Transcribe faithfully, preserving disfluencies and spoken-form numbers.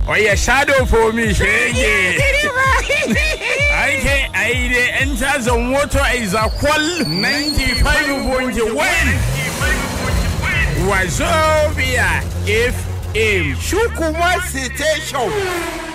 Oh yeah, shadow for me, shege. I can I enter the water is a qual ninety-five point one. Wazobia F M Shukuma Station.